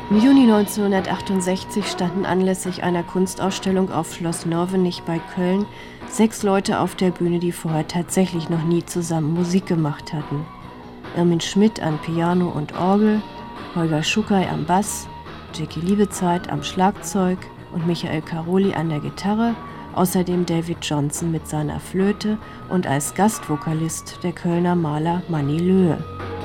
Im Juni 1968 standen anlässlich einer Kunstausstellung auf Schloss Nörvenich bei Köln 6 Leute auf der Bühne, die vorher tatsächlich noch nie zusammen Musik gemacht hatten. Irmin Schmidt an Piano und Orgel, Holger Schuckey am Bass, Jackie Liebezeit am Schlagzeug und Michael Caroli an der Gitarre, außerdem David Johnson mit seiner Flöte und als Gastvokalist der Kölner Maler Manni Löhe.